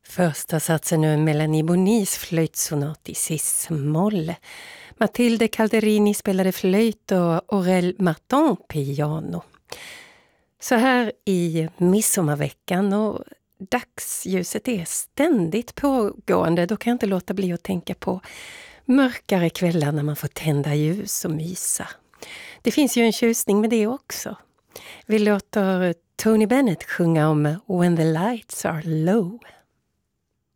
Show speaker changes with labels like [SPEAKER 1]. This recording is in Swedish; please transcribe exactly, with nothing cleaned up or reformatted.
[SPEAKER 1] Första satsen ur Melanie Bonis flöjtsonat i cis-moll. Mathilde Calderini spelade flöjt och Aurel Martin piano. Så här i midsommarveckan, och dagsljuset är ständigt pågående, då kan jag inte låta bli att tänka på mörkare kvällar när man får tända ljus och mysa. Det finns ju en tjusning med det också. Vi låter Tony Bennett sjunga om When the Lights Are Low.